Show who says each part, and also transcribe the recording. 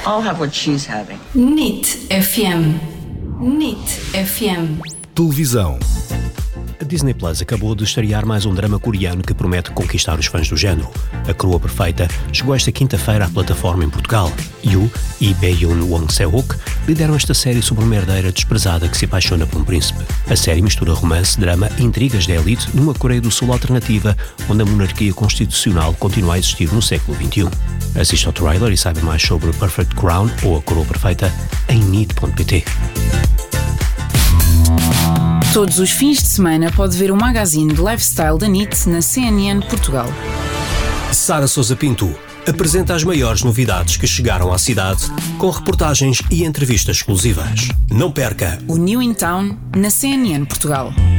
Speaker 1: I'll have what she's having.
Speaker 2: NIT FM. NIT FM.
Speaker 3: Televisão. A Disney Plus acabou de estrear mais um drama coreano que promete conquistar os fãs do género. A Coroa Perfeita chegou esta quinta-feira à plataforma em Portugal. Yoo e Bae-yoon Won-se-wook lideram esta série sobre uma herdeira desprezada que se apaixona por um príncipe. A série mistura romance, drama e intrigas da elite numa Coreia do Sul alternativa, onde a monarquia constitucional continua a existir no século XXI. Assista ao trailer e saiba mais sobre Perfect Crown ou a Coroa Perfeita em nit.pt.
Speaker 4: Todos os fins de semana pode ver o magazine de lifestyle da NIT na CNN Portugal.
Speaker 3: Sara Sousa Pinto apresenta as maiores novidades que chegaram à cidade, com reportagens e entrevistas exclusivas. Não perca
Speaker 4: O New in Town na CNN Portugal.